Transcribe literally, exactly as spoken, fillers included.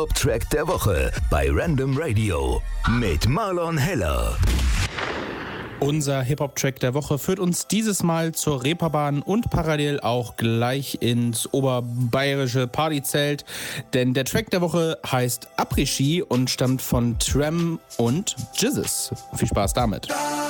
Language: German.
Track der Woche bei Random Radio mit Marlon Heller. Unser Hip-Hop-Track der Woche führt uns dieses Mal zur Reeperbahn und parallel auch gleich ins oberbayerische Partyzelt, denn der Track der Woche heißt Après-Ski und stammt von Tram und Jizzes. Viel Spaß damit.